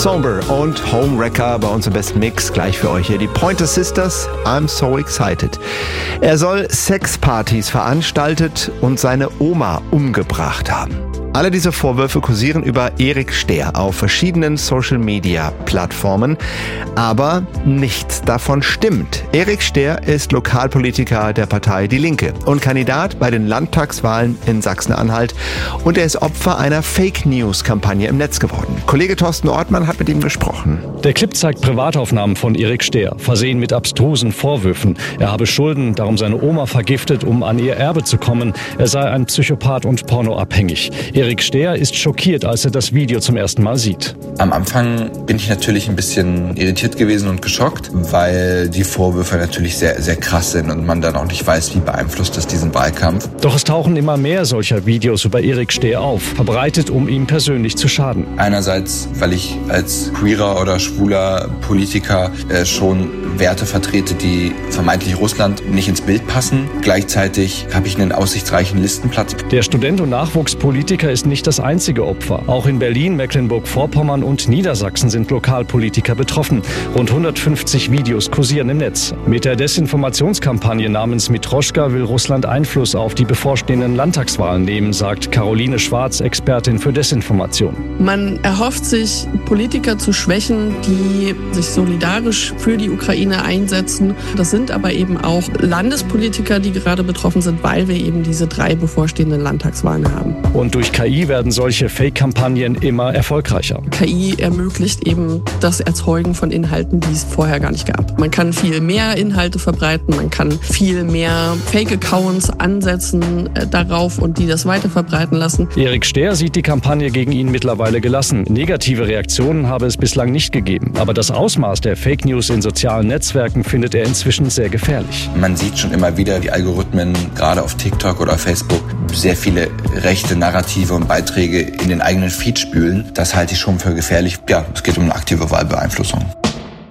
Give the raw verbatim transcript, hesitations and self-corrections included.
Somber und Homewrecker bei uns im besten Mix. Gleich für euch hier die Pointer Sisters. I'm so excited. Er soll Sexpartys veranstaltet und seine Oma umgebracht haben. Alle diese Vorwürfe kursieren über Erik Stehr auf verschiedenen Social-Media-Plattformen, aber nichts davon stimmt. Erik Stehr ist Lokalpolitiker der Partei Die Linke und Kandidat bei den Landtagswahlen in Sachsen-Anhalt und er ist Opfer einer Fake-News-Kampagne im Netz geworden. Kollege Thorsten Ortmann hat mit ihm gesprochen. Der Clip zeigt Privataufnahmen von Erik Stehr, versehen mit abstrusen Vorwürfen. Er habe Schulden, darum seine Oma vergiftet, um an ihr Erbe zu kommen. Er sei ein Psychopath und pornoabhängig. Erik Stehr ist schockiert, als er das Video zum ersten Mal sieht. Am Anfang bin ich natürlich ein bisschen irritiert gewesen und geschockt, weil die Vorwürfe natürlich sehr, sehr krass sind und man dann auch nicht weiß, wie beeinflusst das diesen Wahlkampf. Doch es tauchen immer mehr solcher Videos über Erik Stehr auf, verbreitet, um ihm persönlich zu schaden. Einerseits, weil ich als queerer oder schwuler Politiker äh, schon Werte vertrete, die vermeintlich Russland nicht ins Bild passen. Gleichzeitig habe ich einen aussichtsreichen Listenplatz. Der Student und Nachwuchspolitiker ist nicht das einzige Opfer. Auch in Berlin, Mecklenburg-Vorpommern und Niedersachsen sind Lokalpolitiker betroffen. Rund hundertfünfzig Videos kursieren im Netz. Mit der Desinformationskampagne namens Mitroschka will Russland Einfluss auf die bevorstehenden Landtagswahlen nehmen, sagt Caroline Schwarz, Expertin für Desinformation. Man erhofft sich, Politiker zu schwächen, die sich solidarisch für die Ukraine einsetzen. Das sind aber eben auch Landespolitiker, die gerade betroffen sind, weil wir eben diese drei bevorstehenden Landtagswahlen haben. Und durch K I werden solche Fake-Kampagnen immer erfolgreicher. K I ermöglicht eben das Erzeugen von Inhalten, die es vorher gar nicht gab. Man kann viel mehr Inhalte verbreiten, man kann viel mehr Fake-Accounts ansetzen äh, darauf und die das weiter verbreiten lassen. Erik Stehr sieht die Kampagne gegen ihn mittlerweile gelassen. Negative Reaktionen habe es bislang nicht gegeben. Aber das Ausmaß der Fake News in sozialen Netzwerken findet er inzwischen sehr gefährlich. Man sieht schon immer wieder, wie Algorithmen gerade auf TikTok oder Facebook sehr viele rechte Narrative und Beiträge in den eigenen Feed spülen. Das halte ich schon für gefährlich. Ja, es geht um eine aktive Wahlbeeinflussung.